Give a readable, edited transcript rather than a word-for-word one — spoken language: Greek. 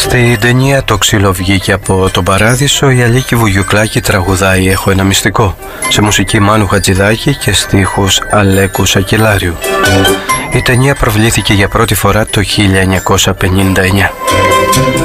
Στην ταινία «Το ξύλο βγήκε από τον Παράδεισο» η Αλίκη Βουγιουκλάκη τραγουδάει «Έχω ένα μυστικό», σε μουσική Μάνου Χατζηδάκη και στίχους Αλέκου Σακελάριου. Η ταινία προβλήθηκε για πρώτη φορά το 1959.